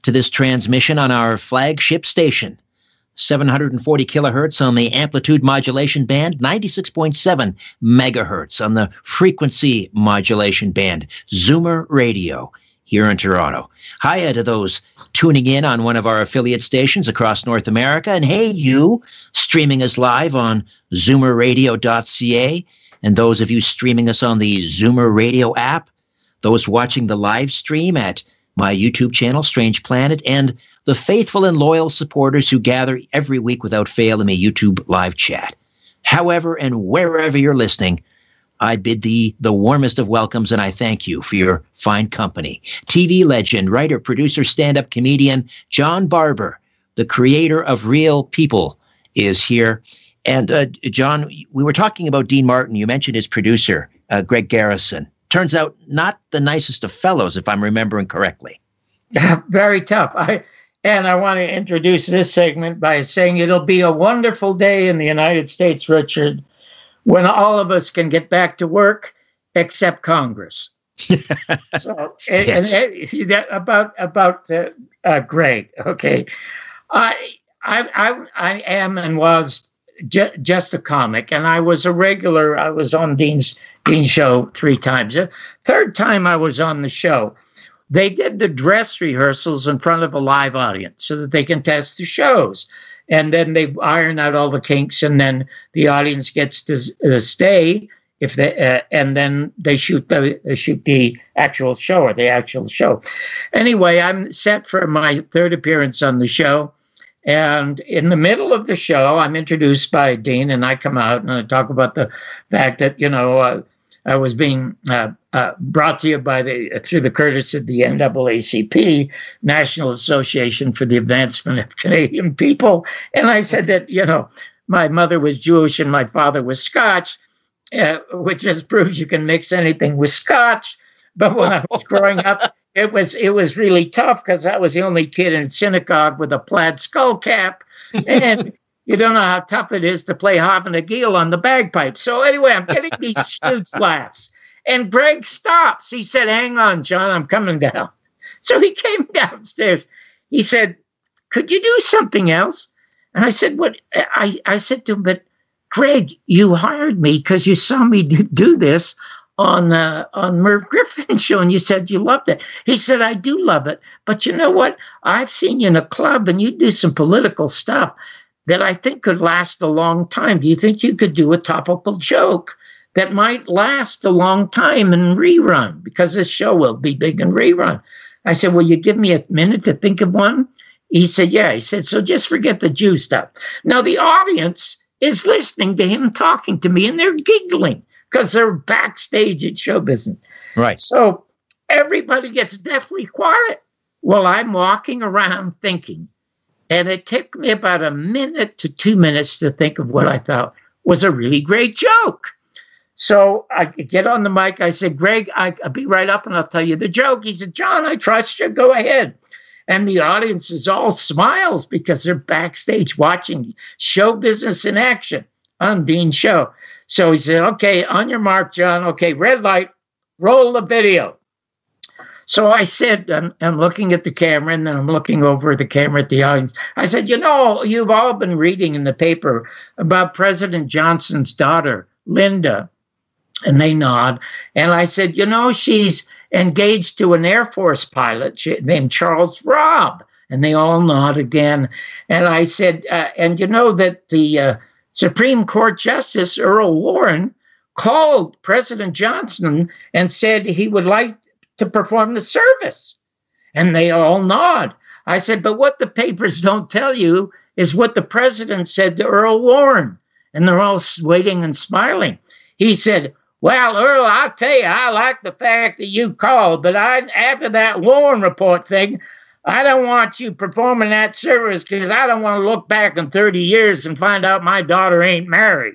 to this transmission on our flagship station. 740 kilohertz on the amplitude modulation band, 96.7 megahertz on the frequency modulation band. Zoomer Radio here in Toronto. Hiya to those tuning in on one of our affiliate stations across North America. And hey, you streaming us live on zoomerradio.ca. And those of you streaming us on the Zoomer Radio app, those watching the live stream at my YouTube channel, Strange Planet, and the faithful and loyal supporters who gather every week without fail in the YouTube live chat. However and wherever you're listening, I bid thee the warmest of welcomes, and I thank you for your fine company. TV legend, writer, producer, stand-up comedian John Barber, the creator of Real People, is here. And John, we were talking about Dean Martin. You mentioned his producer, Greg Garrison. Turns out not the nicest of fellows, if I'm remembering correctly. Very tough. I want to introduce this segment by saying it'll be a wonderful day in the United States, Richard, when all of us can get back to work, except Congress. So, yes. about Greg. Okay, I am and was just a comic, and I was a regular. I was on Dean's show 3 times. The third time I was on the show, they did the dress rehearsals in front of a live audience so that they can test the shows. And then they iron out all the kinks, and then the audience gets to stay if they, and then they shoot the actual show or the actual show. Anyway, I'm set for my 3rd appearance on the show. And in the middle of the show, I'm introduced by Dean, and I come out and I talk about the fact that, I was being brought to you through the courtesy of the NAACP, National Association for the Advancement of Canadian People. And I said that, my mother was Jewish and my father was Scotch, which just proves you can mix anything with Scotch. But when I was growing up, it was really tough because I was the only kid in synagogue with a plaid skull cap. And you don't know how tough it is to play Haven Agil on the bagpipes. So anyway, I'm getting these stooge laughs. And Greg stops. He said, "Hang on, John, I'm coming down." So he came downstairs. He said, "Could you do something else?" And I said, "What?" I said to him, "But Greg, you hired me because you saw me do this on Merv Griffin's show, and you said you loved it." He said, "I do love it. But you know what? I've seen you in a club, and you do some political stuff that I think could last a long time. Do you think you could do a topical joke that might last a long time in rerun? Because this show will be big in rerun." I said, "Will you give me a minute to think of one?" He said, "Yeah." He said, "So just forget the Jew stuff." Now the audience is listening to him talking to me, and they're giggling because they're backstage at show business. Right. So everybody gets deathly quiet while I'm walking around thinking. And it took me about a minute to 2 minutes to think of what I thought was a really great joke. So I get on the mic. I said, "Greg, I'll be right up and I'll tell you the joke." He said, "John, I trust you. Go ahead." And the audience is all smiles because they're backstage watching show business in action on Dean's show. So he said, "Okay, on your mark, John. Okay, red light, roll the video." So I said, I'm looking at the camera, and then I'm looking over the camera at the audience. I said, "You've all been reading in the paper about President Johnson's daughter, Linda." And they nod. And I said, "She's engaged to an Air Force pilot named Charles Robb." And they all nod again. And I said, "And you know that the Supreme Court Justice, Earl Warren, called President Johnson and said he would like to perform the service." And they all nod. I said, "But what the papers don't tell you is what the president said to Earl Warren." And they're all waiting and smiling. He said, "Well, Earl, I'll tell you, I like the fact that you called, but after that Warren report thing, I don't want you performing that service because I don't want to look back in 30 years and find out my daughter ain't married."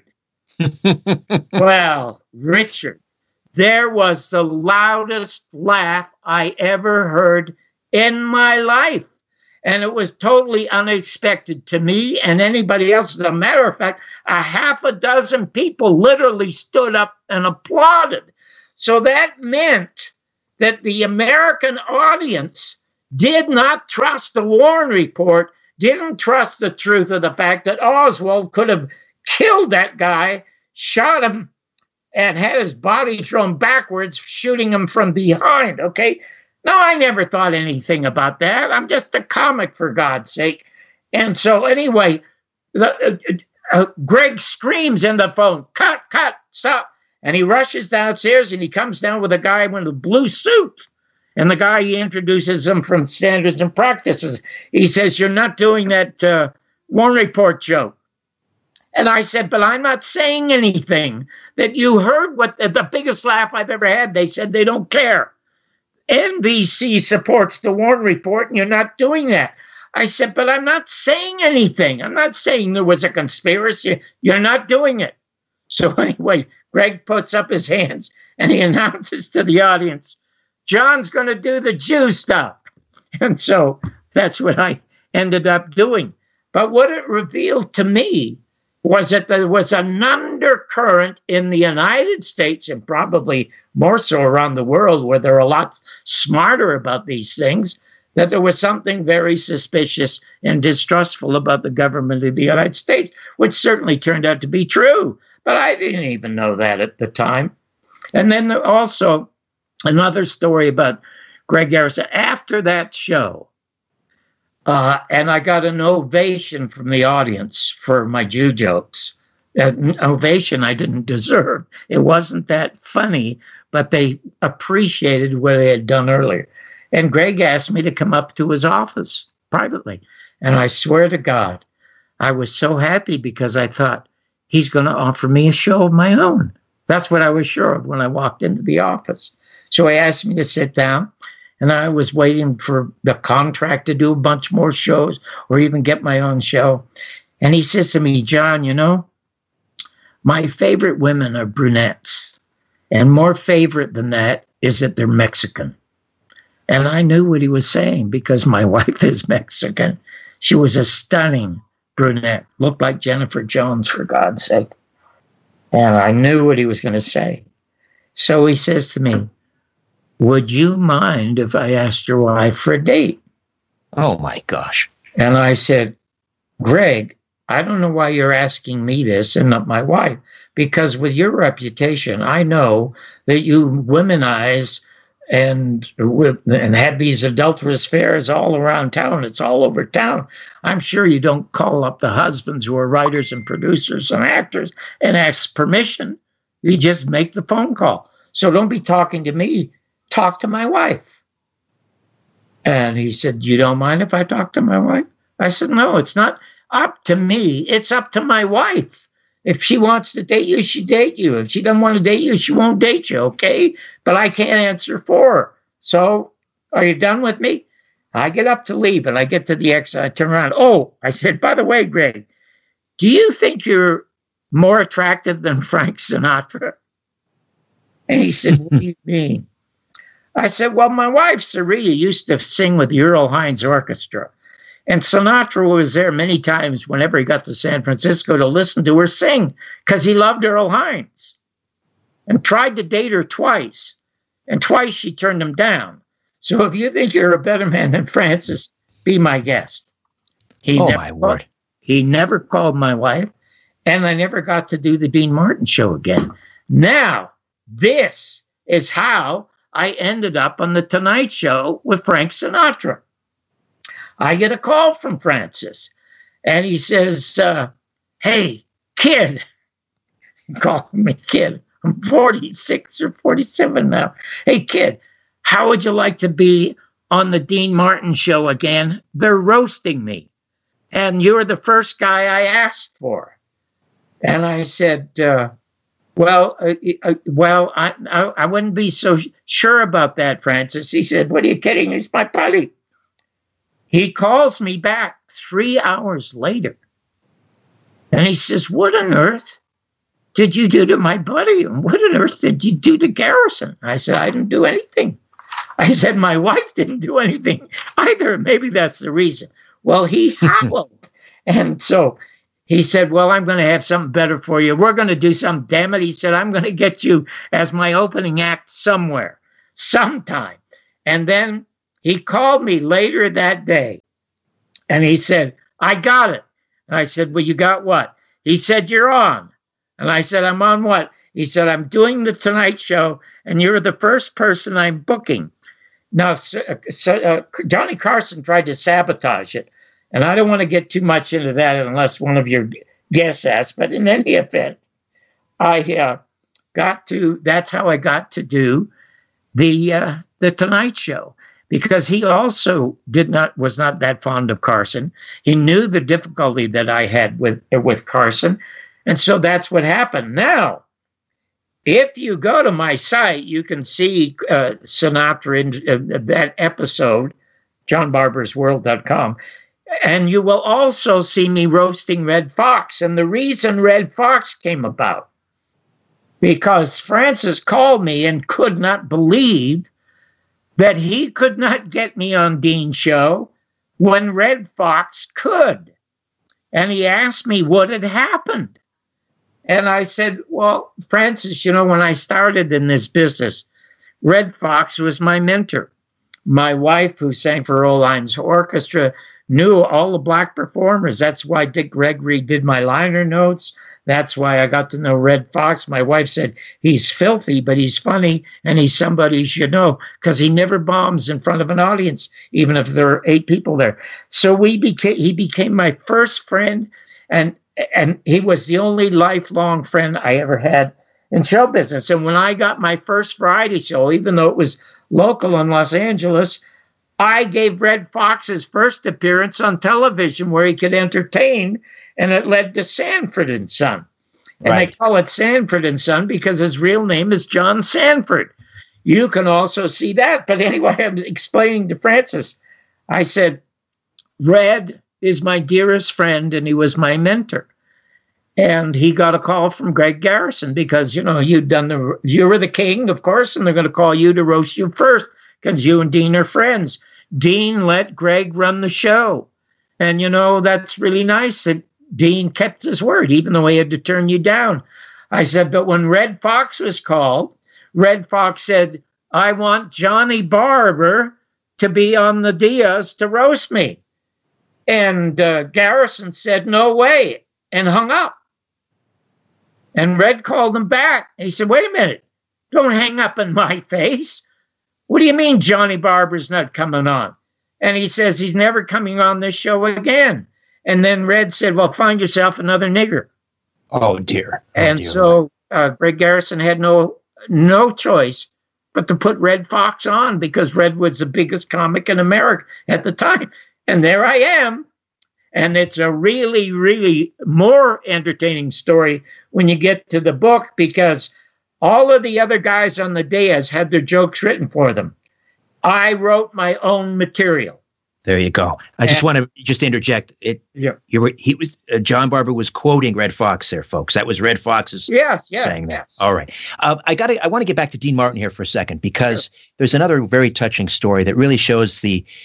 Well, Richard, there was the loudest laugh I ever heard in my life. And it was totally unexpected to me and anybody else. As a matter of fact, a half a dozen people literally stood up and applauded. So that meant that the American audience did not trust the Warren report, didn't trust the truth of the fact that Oswald could have killed that guy, shot him, and had his body thrown backwards, shooting him from behind, okay? No, I never thought anything about that. I'm just a comic, for God's sake. And so anyway, Greg screams in the phone, cut, stop. And he rushes downstairs, and he comes down with a guy in a blue suit. And the guy, he introduces him from Standards and Practices. He says, you're not doing that Warren Report joke. And I said, but I'm not saying anything. That you heard what the biggest laugh I've ever had. They said they don't care. NBC supports the Warren Report, and you're not doing that. I said, but I'm not saying anything. I'm not saying there was a conspiracy. You're not doing it. So anyway, Greg puts up his hands, and he announces to the audience, John's going to do the Jew stuff. And so that's what I ended up doing. But what it revealed to me was that there was an undercurrent in the United States, and probably more so around the world, where they're a lot smarter about these things, that there was something very suspicious and distrustful about the government of the United States, which certainly turned out to be true. But I didn't even know that at the time. And then there also another story about Greg Garrison. After that show, and I got an ovation from the audience for my Jew jokes. An ovation I didn't deserve. It wasn't that funny, but they appreciated what I had done earlier. And Greg asked me to come up to his office privately. And I swear to God, I was so happy because I thought, he's going to offer me a show of my own. That's what I was sure of when I walked into the office. So he asked me to sit down. And I was waiting for the contract to do a bunch more shows or even get my own show. And he says to me, John, you know, my favorite women are brunettes. And more favorite than that is that they're Mexican. And I knew what he was saying because my wife is Mexican. She was a stunning brunette, looked like Jennifer Jones, for God's sake. And I knew what he was going to say. So he says to me, would you mind if I asked your wife for a date? Oh, my gosh. And I said, Greg, I don't know why you're asking me this and not my wife, because with your reputation, I know that you womanize and have these adulterous affairs all around town. It's all over town. I'm sure you don't call up the husbands who are writers and producers and actors and ask permission. You just make the phone call. So don't be talking to me. Talk to my wife. And he said, you don't mind if I talk to my wife? I said, no, it's not up to me. It's up to my wife. If she wants to date you, she date you. If she doesn't want to date you, she won't date you, okay? But I can't answer for her. So are you done with me? I get up to leave, and I get to the exit. I turn around. Oh, I said, by the way, Greg, do you think you're more attractive than Frank Sinatra? And he said, what do you mean? I said, well, my wife, Sarita, used to sing with the Earl Hines Orchestra. And Sinatra was there many times whenever he got to San Francisco to listen to her sing because he loved Earl Hines and tried to date her twice. And twice she turned him down. So if you think you're a better man than Francis, be my guest. He never called my wife, and I never got to do the Dean Martin show again. Now, this is how I ended up on the Tonight Show with Frank Sinatra. I get a call from Francis, and he says, hey, kid. He called me kid. I'm 46 or 47 now. Hey, kid, how would you like to be on the Dean Martin show again? They're roasting me, and you're the first guy I asked for. And I said, well, I wouldn't be so sure about that, Francis. He said, what are you kidding? He's my buddy. He calls me back 3 hours later. And he says, what on earth did you do to my buddy? And what on earth did you do to Garrison? I said, I didn't do anything. I said, my wife didn't do anything either. Maybe that's the reason. Well, he howled. And so he said, well, I'm going to have something better for you. We're going to do something, damn it. He said, I'm going to get you as my opening act somewhere, sometime. And then he called me later that day and he said, I got it. And I said, well, you got what? He said, you're on. And I said, I'm on what? He said, I'm doing the Tonight Show and you're the first person I'm booking. Now, Johnny Carson tried to sabotage it. And I don't want to get too much into that unless one of your guests asks. But in any event, that's how I got to do the Tonight Show, because he also was not that fond of Carson. He knew the difficulty that I had with Carson, and so that's what happened. Now, if you go to my site, you can see Sinatra in that episode, johnbarbersworld.com, and you will also see me roasting Red Fox. And the reason Red Fox came about, because Francis called me and could not believe that he could not get me on Dean's show when Red Fox could. And he asked me what had happened. And I said, well, Francis, when I started in this business, Red Fox was my mentor. My wife, who sang for Earl Hines Orchestra, knew all the black performers. That's why Dick Gregory did my liner notes. That's why I got to know Red Fox. My wife said, he's filthy, but he's funny, and he's somebody you should know, because he never bombs in front of an audience, even if there are 8 people there. So he became my first friend, and he was the only lifelong friend I ever had in show business. And when I got my first variety show, even though it was local in Los Angeles, I gave Red Fox his first appearance on television where he could entertain, and it led to Sanford and Son. And They call it Sanford and Son because his real name is John Sanford. You can also see that. But anyway, I'm explaining to Francis. I said, Red is my dearest friend, and he was my mentor. And he got a call from Greg Garrison because, you were the king, of course, and they're going to call you to roast you first because you and Dean are friends. Dean let Greg run the show. And, that's really nice that Dean kept his word, even though he had to turn you down. I said, but when Red Fox was called, Red Fox said, I want Johnny Barber to be on the Diaz to roast me. And Garrison said, no way, and hung up. And Red called him back. And he said, wait a minute, don't hang up in my face. What do you mean Johnny Barber's not coming on? And he says he's never coming on this show again. And then Red said, well, find yourself another nigger. Oh, dear. So Greg Garrison had no choice but to put Red Fox on because Red was the biggest comic in America at the time. And there I am. And it's a really, really more entertaining story when you get to the book because all of the other guys on the Diaz had their jokes written for them. I wrote my own material. There you go. I just want to interject. John Barber was quoting Red Fox there, folks. That was Red Fox's saying that. Yes. All right. I want to get back to Dean Martin here for a second because there's another very touching story that really shows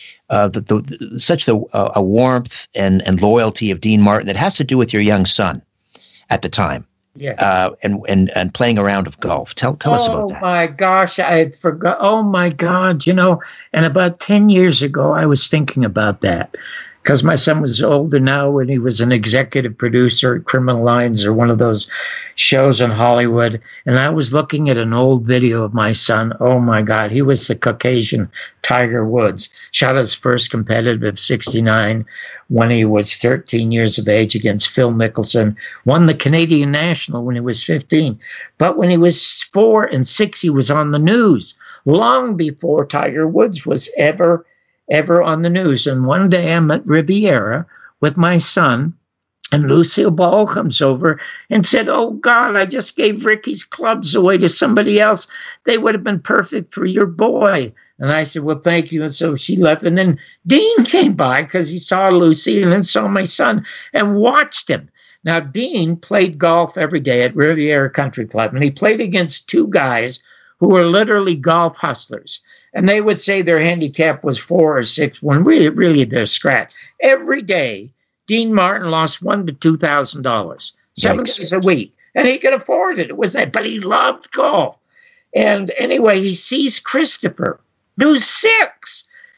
such a warmth and loyalty of Dean Martin that has to do with your young son at the time. Yeah. And playing a round of golf. Tell us about that. Oh my gosh, I had forgot. Oh my God, and about 10 years ago, I was thinking about that because my son was older now when he was an executive producer at Criminal Minds or one of those shows in Hollywood. And I was looking at an old video of my son. Oh my God, he was the Caucasian Tiger Woods. Shot his first competitive 69 when he was 13 years of age against Phil Mickelson. Won the Canadian National when he was 15. But when he was 4 and 6, he was on the news long before Tiger Woods was ever on the news. And one day I'm at Riviera with my son, and Lucille Ball comes over and said, oh, God, I just gave Ricky's clubs away to somebody else. They would have been perfect for your boy. And I said, well, thank you. And so she left. And then Dean came by because he saw Lucy and then saw my son and watched him. Now, Dean played golf every day at Riviera Country Club, and he played against 2 guys who were literally golf hustlers. And they would say their handicap was 4 or 6, when really they're scratch. Every day, Dean Martin lost $1,000 to $2,000, 7 days a week. And he could afford it. It was that, but he loved golf. And anyway, he sees Christopher, who's 6.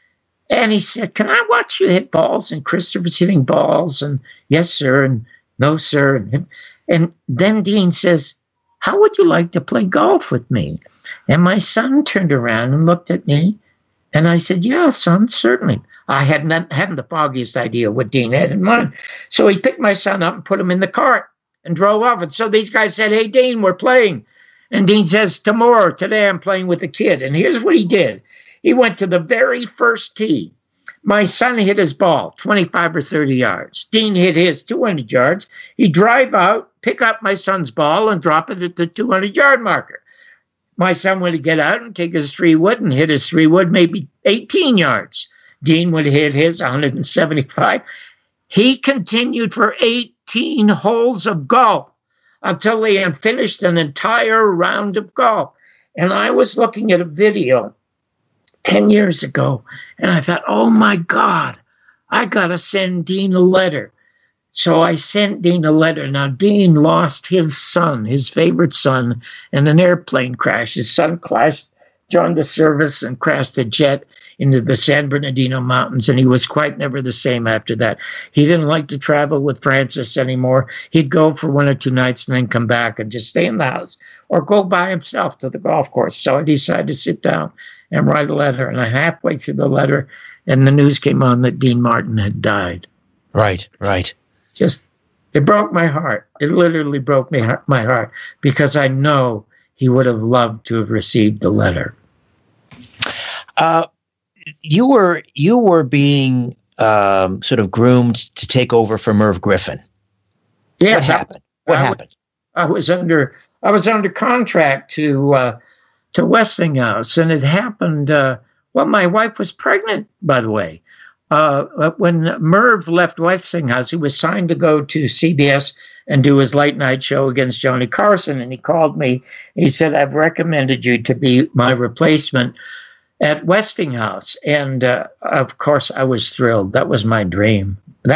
And he said, "Can I watch you hit balls?" And Christopher's hitting balls. And yes, sir. And no, sir. And then Dean says, "How would you like to play golf with me?" And my son turned around and looked at me. And I said, "Yeah, son, certainly." I hadn't the foggiest idea what Dean had in mind. So he picked my son up and put him in the cart and drove off. And so these guys said, "Hey, Dean, we're playing." And Dean says, today I'm playing with a kid." And here's what he did. He went to the very first tee. My son hit his ball 25 or 30 yards. Dean hit his 200 yards. He'd drive out, pick up my son's ball, and drop it at the 200-yard marker. My son would get out and take his 3-wood and hit his 3-wood maybe 18 yards. Dean would hit his 175. He continued for 18 holes of golf until they had finished an entire round of golf. And I was looking at a video 10 years ago, and I thought, oh my God, I got to send Dean a letter. So I sent Dean a letter. Now, Dean lost his son, his favorite son, in an airplane crash. His son joined the service and crashed a jet into the San Bernardino Mountains, and he was quite never the same after that. He didn't like to travel with Francis anymore. He'd go for 1 or 2 nights and then come back and just stay in the house or go by himself to the golf course. So I decided to sit down and write a letter. And I halfway through the letter, and the news came on that Dean Martin had died. Right. It broke my heart. It literally broke my heart, because I know he would have loved to have received the letter. You were being sort of groomed to take over for Merv Griffin. Yes. What happened? I was under contract to Westinghouse, and it happened. My wife was pregnant, by the way. When Merv left Westinghouse, he was signed to go to CBS and do his late night show against Johnny Carson. And he called me. He said, "I've recommended you to be my replacement at Westinghouse." And of course, I was thrilled. That was my dream.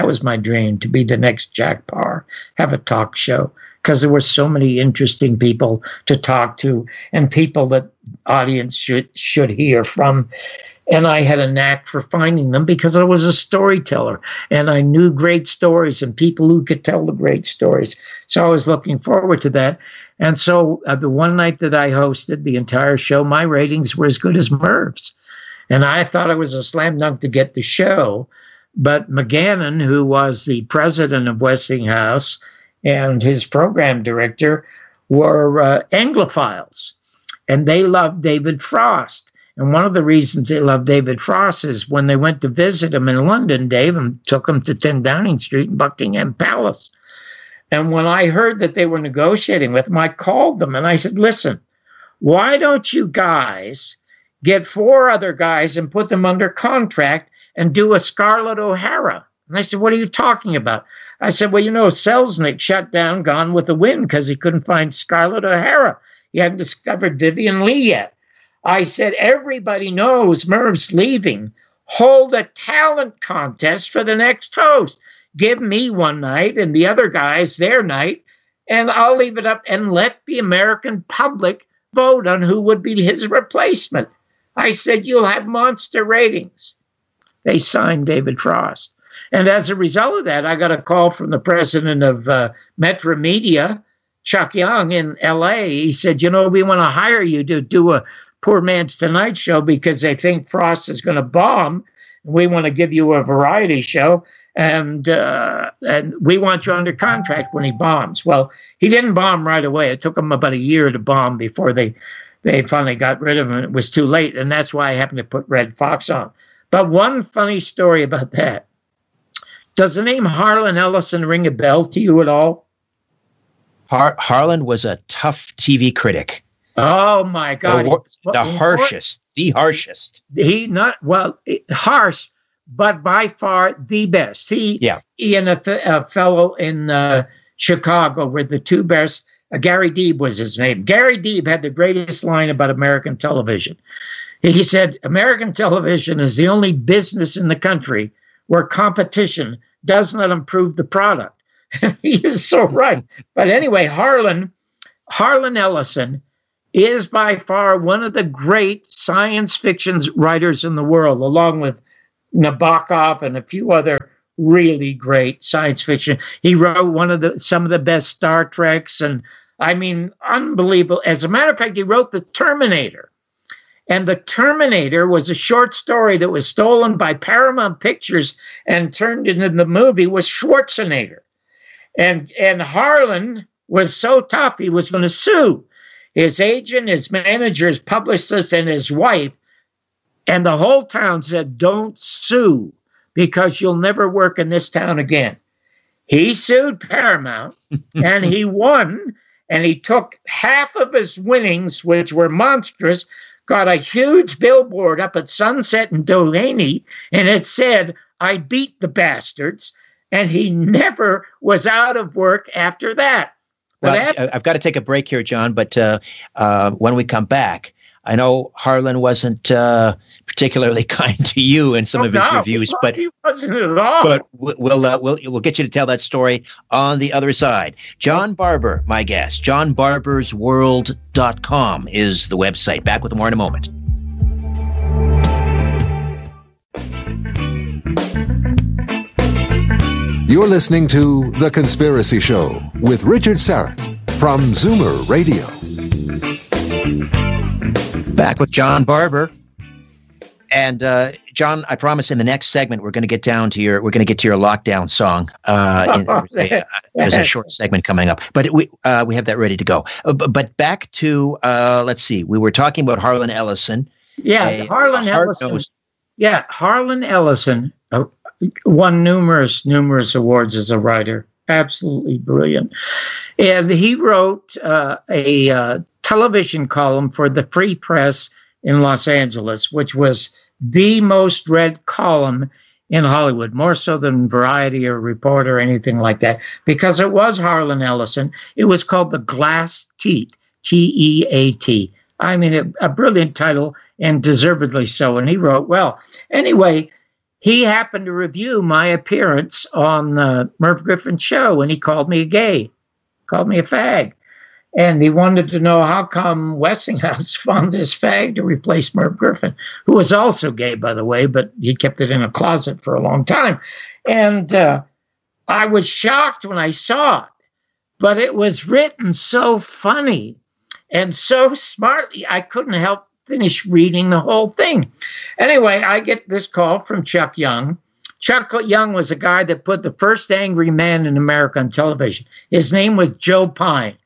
To be the next Jack Paar, have a talk show, because there were so many interesting people to talk to and people that audience should hear from. And I had a knack for finding them because I was a storyteller, and I knew great stories and people who could tell the great stories. So I was looking forward to that. And so the one night that I hosted the entire show, my ratings were as good as Merv's. And I thought it was a slam dunk to get the show. But McGannon, who was the president of Westinghouse, and his program director were Anglophiles. And they loved David Frost. And one of the reasons they loved David Frost is when they went to visit him in London, David took him to 10 Downing Street in Buckingham Palace. And when I heard that they were negotiating with him, I called them and I said, "Listen, why don't you guys get 4 other guys and put them under contract and do a Scarlett O'Hara?" And I said, "What are you talking about?" I said, "Well, Selznick shut down Gone with the Wind because he couldn't find Scarlett O'Hara. He hadn't discovered Vivian Leigh yet." I said, "Everybody knows Merv's leaving. Hold a talent contest for the next host. Give me one night and the other guys their night, and I'll leave it up and let the American public vote on who would be his replacement." I said, "You'll have monster ratings." They signed David Frost. And as a result of that, I got a call from the president of Metro Media, Chuck Young, in L.A. He said, "We want to hire you to do a Poor Man's Tonight Show because they think Frost is going to bomb. We want to give you a variety show, and we want you under contract when he bombs." Well, he didn't bomb right away. It took him about a year to bomb before they finally got rid of him. It was too late, and that's why I happened to put Red Fox on. But one funny story about that. Does the name Harlan Ellison ring a bell to you at all? Harlan was a tough TV critic. Oh my God! The harshest. Harsh, but by far the best. He and a fellow in Chicago were the two best. Gary Deeb was his name. Gary Deeb had the greatest line about American television. He said, "American television is the only business in the country where competition does not improve the product." And he is so right. But anyway, Harlan Ellison is by far one of the great science fiction writers in the world, along with Nabokov and a few other really great science fiction. He wrote some of the best Star Treks, and I mean, unbelievable. As a matter of fact, he wrote The Terminator. And The Terminator was a short story that was stolen by Paramount Pictures and turned into the movie with Schwarzenegger. And Harlan was so tough, he was going to sue his agent, his manager, his publicist, and his wife. And the whole town said, don't sue, because you'll never work in this town again. He sued Paramount, and he won, and he took half of his winnings, which were monstrous, got a huge billboard up at Sunset and Doheny, and it said, I beat the bastards, and he never was out of work after that. Well, I've got to take a break here, John, but when we come back, I know Harlan wasn't particularly kind to you in some of his reviews, but he wasn't at all. But we'll get you to tell that story on the other side. John Barber, my guest. JohnBarbersWorld.com is the website. Back with more in a moment. You're listening to The Conspiracy Show with Richard Syrett from Zoomer Radio. Back with John Barber. And John, I promise in the next segment we're going to get to your lockdown song. There's a short segment coming up, but we have that ready to go. But back to let's see, we were talking about Harlan Ellison. Yeah, Harlan Ellison. Yeah, Harlan Ellison won numerous awards as a writer. Absolutely brilliant, and he wrote a television column for the Free Press in Los Angeles, which was the most read column in Hollywood, more so than Variety or Reporter or anything like that, because it was Harlan Ellison. It was called The Glass Teat, T-E-A-T. I mean, a brilliant title, and deservedly so. And he wrote well. Anyway, he happened to review my appearance on the Merv Griffin show, and he called me a gay, called me a fag. And he wanted to know how come Westinghouse found this fag to replace Merv Griffin, who was also gay, by the way, but he kept it in a closet for a long time. And I was shocked when I saw it, but it was written so funny and so smartly, I couldn't help finish reading the whole thing. Anyway, I get this call from Chuck Young. Chuck Young was a guy that put the first angry man in America on television. His name was Joe Pine.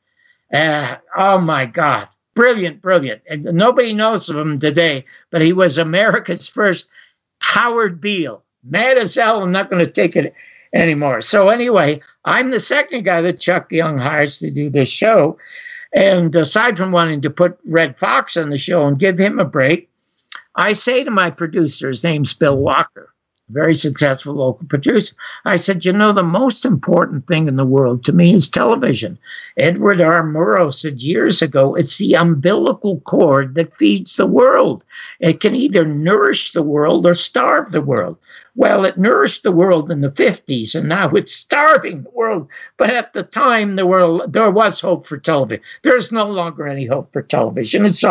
Oh my God. Brilliant. And nobody knows of him today, but he was America's first Howard Beale. Mad as hell. I'm not going to take it anymore. So anyway, I'm the second guy that Chuck Young hires to do this show. And aside from wanting to put Red Fox on the show and give him a break, I say to my producer, his name's Bill Walker, very successful local producer. I said, the most important thing in the world to me is television. Edward R. Murrow said years ago, it's the umbilical cord that feeds the world. It can either nourish the world or starve the world. Well, it nourished the world in the 50s, and now it's starving the world. But at the time, there was hope for television. There's no longer any hope for television. It's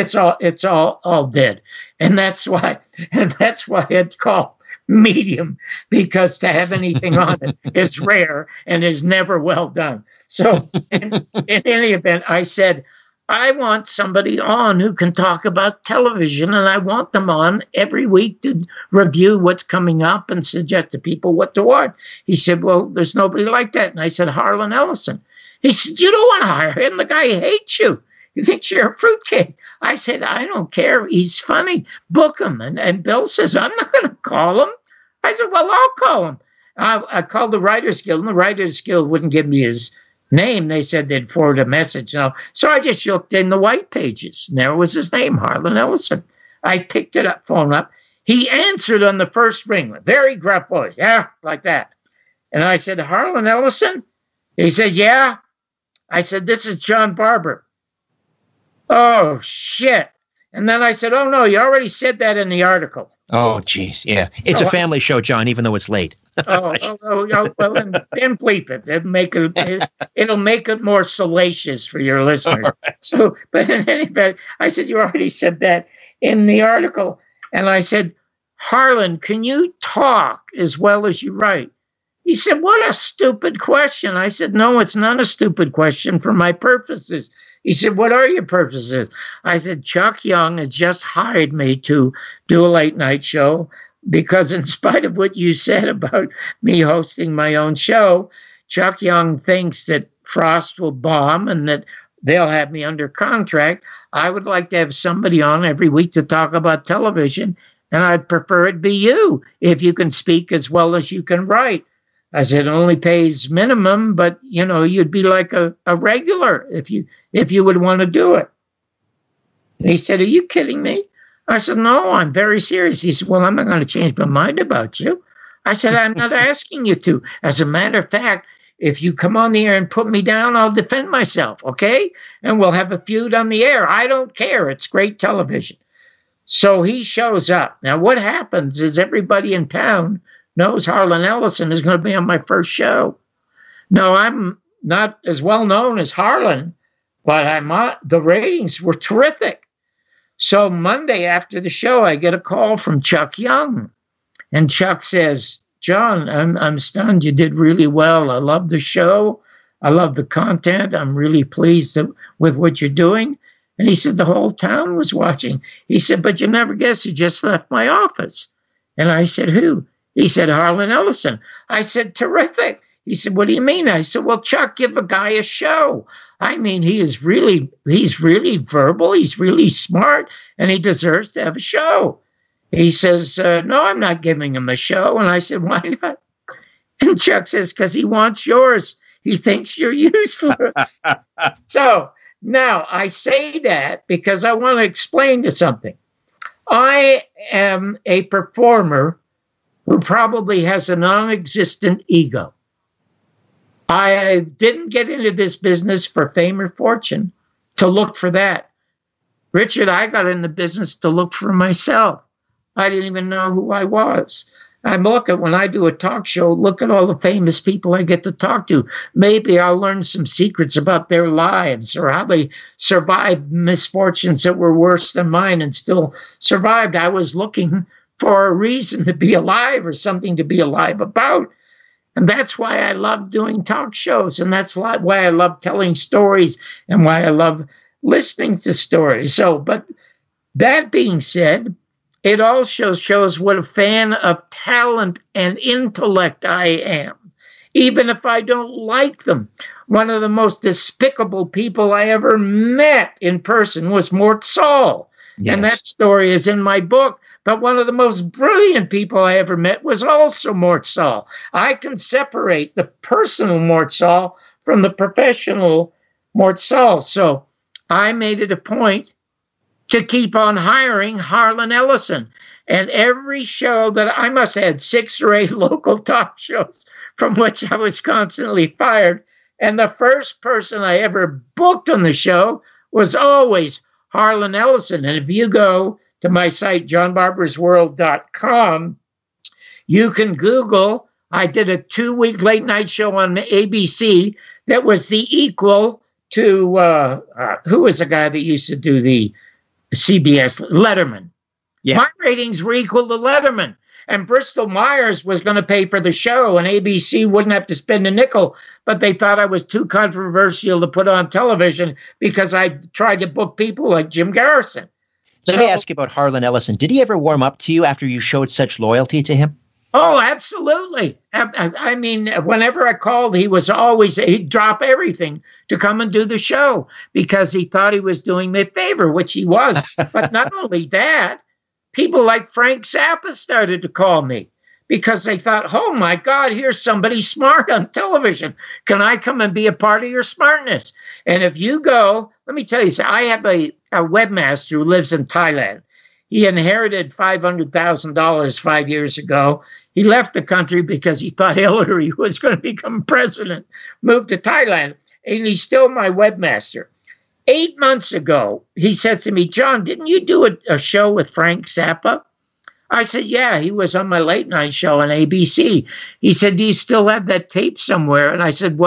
all dead. And that's why it's called medium, because to have anything on it is rare and is never well done. So in any event, I said, I want somebody on who can talk about television, and I want them on every week to review what's coming up and suggest to people what to watch. He said, well, there's nobody like that. And I said, Harlan Ellison. He said, you don't want to hire him. The guy hates you. He thinks you're a fruitcake. I said, I don't care. He's funny. Book him. And Bill says, I'm not going to call him. I said, well, I'll call him. I called the Writers Guild, and the Writers Guild wouldn't give me his name. They said they'd forward a message. So I just looked in the white pages, and there was his name, Harlan Ellison. I picked it up, phone up. He answered on the first ring, very gruff voice. Yeah, like that. And I said, Harlan Ellison? He said, yeah. I said, this is John Barber. Oh, shit. And then I said, oh, no, you already said that in the article. Oh, geez. Yeah. It's a family show, John, even though it's late. Well, then bleep it. It'll make it more salacious for your listeners. Right. So, but in any event, I said, you already said that in the article. And I said, Harlan, can you talk as well as you write? He said, what a stupid question. I said, no, it's not a stupid question for my purposes. He said, what are your purposes? I said, Chuck Young has just hired me to do a late night show because in spite of what you said about me hosting my own show, Chuck Young thinks that Frost will bomb and that they'll have me under contract. I would like to have somebody on every week to talk about television, and I'd prefer it be you if you can speak as well as you can write. I said, it only pays minimum, but, you know, you'd be like a regular if you would want to do it. And he said, are you kidding me? I said, no, I'm very serious. He said, well, I'm not going to change my mind about you. I said, I'm not asking you to. As a matter of fact, if you come on the air and put me down, I'll defend myself, okay? And we'll have a feud on the air. I don't care. It's great television. So he shows up. Now, what happens is everybody in town knows Harlan Ellison is going to be on my first show. No, I'm not as well known as Harlan, but the ratings were terrific. So Monday after the show, I get a call from Chuck Young. And Chuck says, John, I'm stunned. You did really well. I love the show. I love the content. I'm really pleased with what you're doing. And he said, the whole town was watching. He said, but you never guess who just left my office. And I said, who? He said, Harlan Ellison. I said, terrific. He said, what do you mean? I said, well, Chuck, give a guy a show. I mean, he's really verbal. He's really smart, and he deserves to have a show. He says, no, I'm not giving him a show. And I said, why not? And Chuck says, because he wants yours. He thinks you're useless. So now I say that because I want to explain to something. I am a performer who probably has a non-existent ego. I didn't get into this business for fame or fortune to look for that. Richard, I got in the business to look for myself. I didn't even know who I was. When I do a talk show, look at all the famous people I get to talk to. Maybe I'll learn some secrets about their lives or how they survived misfortunes that were worse than mine and still survived. I was looking for a reason to be alive or something to be alive about. And that's why I love doing talk shows. And that's why I love telling stories and why I love listening to stories. So, but that being said, it also shows what a fan of talent and intellect I am, even if I don't like them. One of the most despicable people I ever met in person was Mort Sahl. Yes. And that story is in my book. But one of the most brilliant people I ever met was also Mort Sahl. I can separate the personal Mort Sahl from the professional Mort Sahl. So I made it a point to keep on hiring Harlan Ellison. And every show that I must have had 6 or 8 local talk shows from which I was constantly fired. And the first person I ever booked on the show was always Harlan Ellison. And if you go to my site, johnbarbersworld.com, you can Google, I did a 2-week late night show on ABC that was the equal to, who was the guy that used to do the CBS, Letterman. Yeah. My ratings were equal to Letterman. And Bristol Myers was going to pay for the show, and ABC wouldn't have to spend a nickel, but they thought I was too controversial to put on television because I tried to book people like Jim Garrison. Let me ask you about Harlan Ellison. Did he ever warm up to you after you showed such loyalty to him? Oh, absolutely. I mean, whenever I called, he'd drop everything to come and do the show because he thought he was doing me a favor, which he was. But not only that, people like Frank Zappa started to call me because they thought, oh, my God, here's somebody smart on television. Can I come and be a part of your smartness? And if you go, let me tell you, I have a webmaster who lives in Thailand. He inherited $500,000 5 years ago. He left the country because he thought Hillary was going to become president, moved to Thailand, and he's still my webmaster. 8 months ago, he said to me, John, didn't you do a show with Frank Zappa? I said, yeah, he was on my late night show on ABC. He said, do you still have that tape somewhere? And I said, well,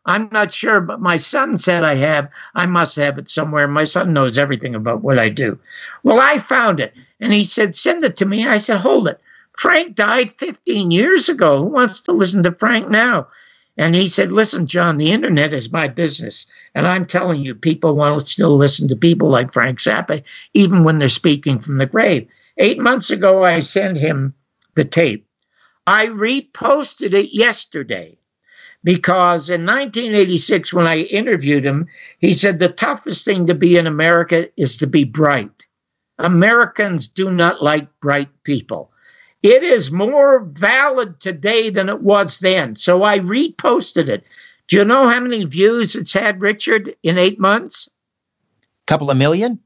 I'm not sure, but my son said I have. I must have it somewhere. My son knows everything about what I do. Well, I found it. And he said, send it to me. I said, hold it. Frank died 15 years ago. Who wants to listen to Frank now? And he said, listen, John, the internet is my business. And I'm telling you, people want to still listen to people like Frank Zappa, even when they're speaking from the grave. 8 months ago, I sent him the tape. I reposted it yesterday because in 1986, when I interviewed him, he said the toughest thing to be in America is to be bright. Americans do not like bright people. It is more valid today than it was then. So I reposted it. Do you know how many views it's had, Richard, in 8 months? Couple of million?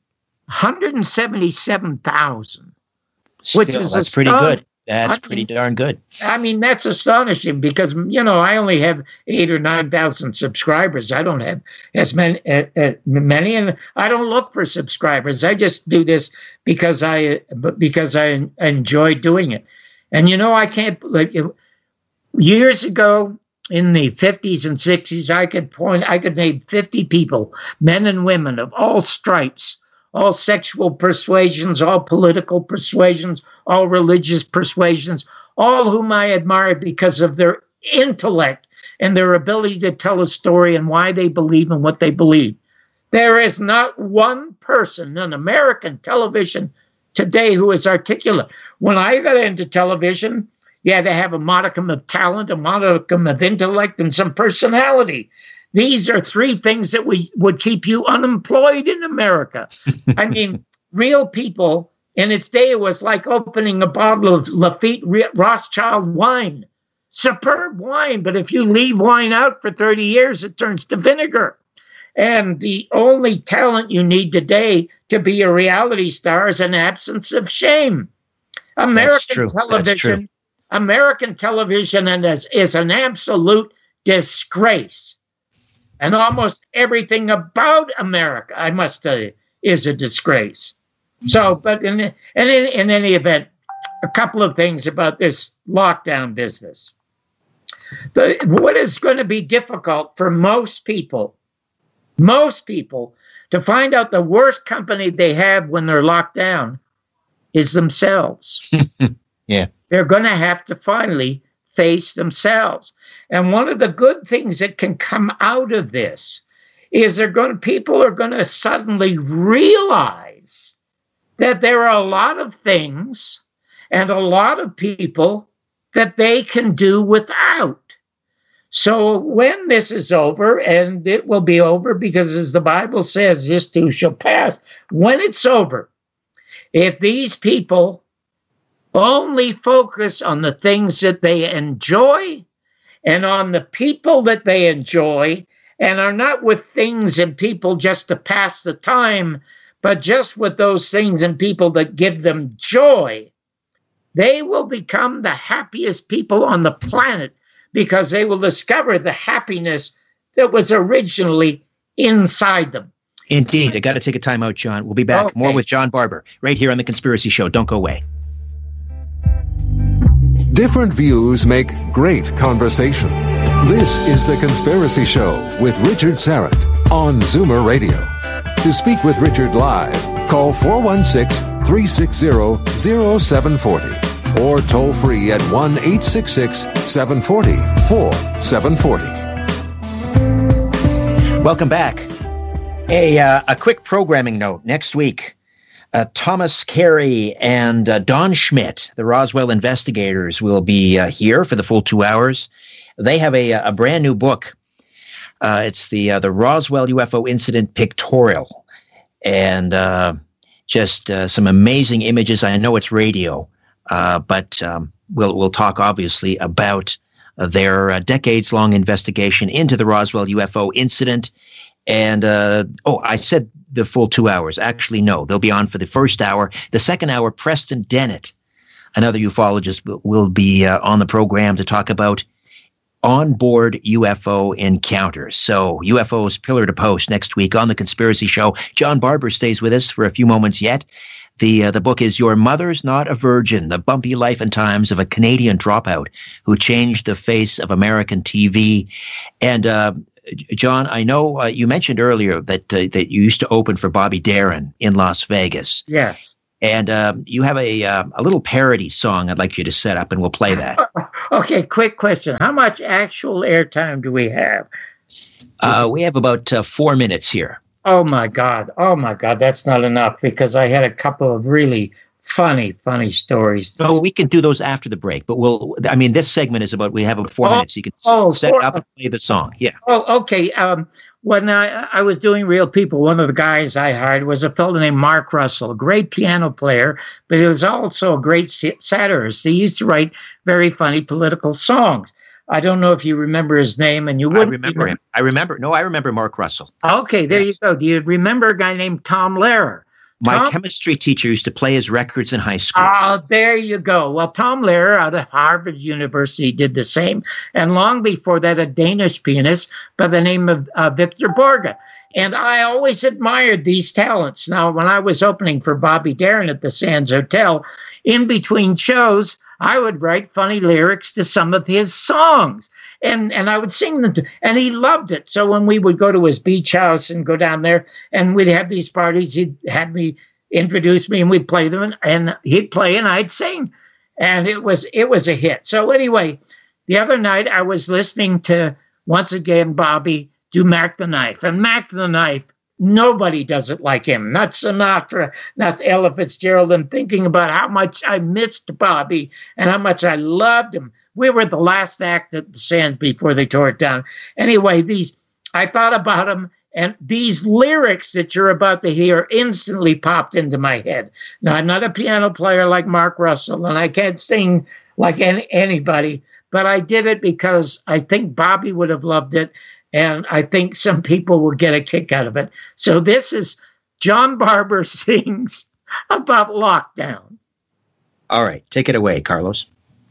177,000. Which is that's pretty good. That's pretty darn good. I mean, that's astonishing because, you know, I only have 8,000 or 9,000 subscribers. I don't have as many, and I don't look for subscribers. I just do this because I enjoy doing it. And, you know, I can't, like, years ago in the 50s and 60s, I could name 50 people, men and women of all stripes, all sexual persuasions, all political persuasions, all religious persuasions, all whom I admired because of their intellect and their ability to tell a story and why they believe in what they believe. There is not one person on American television today who is articulate. When I got into television, you had to have a modicum of talent, a modicum of intellect, and some personality. These are three things that would keep you unemployed in America. I mean, real people, in its day, it was like opening a bottle of Lafite Rothschild wine. Superb wine, but if you leave wine out for 30 years, it turns to vinegar. And the only talent you need today to be a reality star is an absence of shame. American television is an absolute disgrace. And almost everything about America, I must tell you, is a disgrace. So, but in any event, a couple of things about this lockdown business. What is going to be difficult for most people to find out the worst company they have when they're locked down is themselves. Yeah. They're going to have to finally face themselves. And one of the good things that can come out of this is people are going to suddenly realize that there are a lot of things and a lot of people that they can do without. So when this is over, and it will be over because as the Bible says, this too shall pass. When it's over, if these people only focus on the things that they enjoy and on the people that they enjoy and are not with things and people just to pass the time, but just with those things and people that give them joy, they will become the happiest people on the planet because they will discover the happiness that was originally inside them. Indeed. I got to take a time out, John. We'll be back. Okay. More with John Barber right here on The Conspiracy Show. Don't go away. Different views make great conversation. This is The Conspiracy Show with Richard Syrett on Zoomer Radio. To speak with Richard live, call 416-360-0740 or toll free at 1-866-740-4740. Welcome back. A quick programming note. Next week, Thomas Carey and Don Schmidt, the Roswell investigators, will be here for the full 2 hours. They have a brand new book. It's the Roswell UFO Incident Pictorial, and just some amazing images. I know it's radio, but we'll talk obviously about their decades-long investigation into the Roswell UFO incident. And I said the full 2 hours. Actually, no, they'll be on for the first hour. The second hour, Preston Dennett, another ufologist, will be on the program to talk about onboard UFO encounters. So UFOs pillar to post next week on The Conspiracy Show. John Barber stays with us for a few moments yet. The book is Your Mother's Not a Virgin, the bumpy life and times of a Canadian dropout who changed the face of American TV. And John, I know you mentioned earlier that you used to open for Bobby Darin in Las Vegas. Yes. And you have a little parody song I'd like you to set up, and we'll play that. Okay, quick question. How much actual airtime do we have? We have about 4 minutes here. Oh, my God. That's not enough, because I had a couple of really funny stories. So we can do those after the break, but this segment is about, we have 4 minutes. You can set it up and play the song. Yeah. Oh, okay. When I was doing Real People, one of the guys I hired was a fellow named Mark Russell, a great piano player, but he was also a great satirist. He used to write very funny political songs. I don't know if you remember his name, and you would. I remember him. I remember Mark Russell. Okay, there you go. Do you remember a guy named Tom Lehrer? My chemistry teacher used to play his records in high school. Oh, there you go. Well, Tom Lehrer out of Harvard University did the same. And long before that, a Danish pianist by the name of Victor Borge. And I always admired these talents. Now, when I was opening for Bobby Darin at the Sands Hotel, in between shows, I would write funny lyrics to some of his songs. And I would sing them and he loved it. So when we would go to his beach house and go down there and we'd have these parties, he'd have me introduce me and we'd play them and he'd play and I'd sing. And it was a hit. So anyway, the other night I was listening to, once again, Bobby do Mac the Knife. And Mac the Knife, nobody does it like him. Not Sinatra, not Ella Fitzgerald. And thinking about how much I missed Bobby and how much I loved him. We were the last act at the Sands before they tore it down. Anyway, I thought about them, and these lyrics that you're about to hear instantly popped into my head. Now, I'm not a piano player like Mark Russell, and I can't sing like anybody, but I did it because I think Bobby would have loved it, and I think some people will get a kick out of it. So this is John Barber sings about lockdown. All right, take it away, Carlos.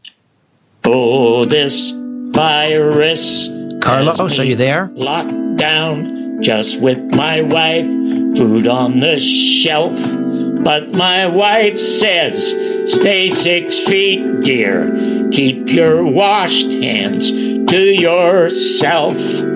Oh, this virus. Carlos, are you there? Locked down just with my wife, food on the shelf. But my wife says, stay 6 feet, dear. Keep your washed hands to yourself.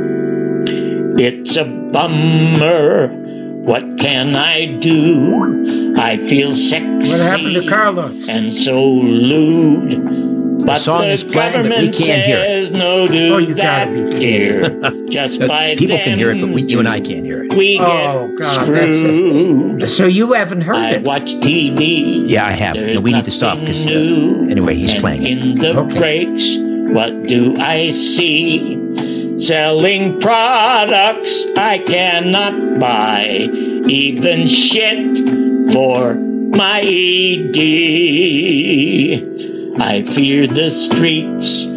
It's a bummer. What can I do? I feel sexy. What happened to Carlos? And so lewd. But the song is playing, but we can't hear it. No, do that, dear. Just by people can hear it, but you and I can't hear it. We get screwed. So you haven't heard it? I watch TV. Yeah, I have. No, we need to stop because anyway, he's playing. In the breaks, what do I see? Selling products I cannot buy, even shit for my ED. I fear the streets